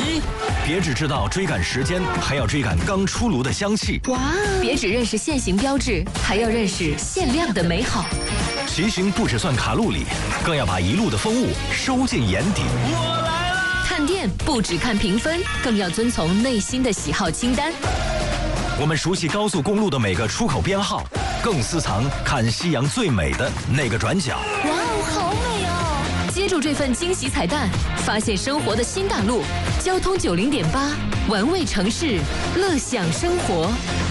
西。 别只知道追赶时间，还要追赶刚出炉的香气。 哇！别只认识限行标志，还要认识限量的美好。 骑行不只算卡路里，更要把一路的风物收进眼底。 我来了！ 看店不只看评分，更要遵从内心的喜好清单。 我们熟悉高速公路的每个出口编号，更私藏看夕阳最美的那个转角。 哇哦，好美哦！接住这份惊喜彩蛋，发现生活的新大陆。交通90.8，玩味城市，乐享生活。